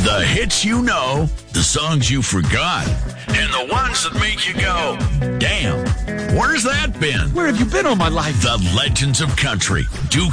The hits you know, the songs you forgot, and the ones that make you go, damn, where's that been? Where have you been all my life? The Legends of Country. Duke